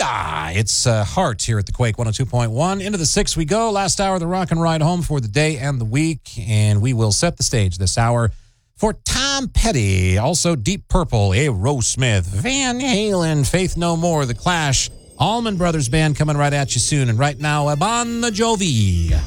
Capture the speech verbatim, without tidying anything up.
Vida. It's uh, Heart here at the Quake one oh two point one. Into the sixth we go. Last hour of the Rock and Ride home for the day and the week. And we will set the stage this hour for Tom Petty. Also Deep Purple, Aerosmith, Van Halen, Faith No More, The Clash, Allman Brothers Band coming right at you soon. And right now, Bon Jovi.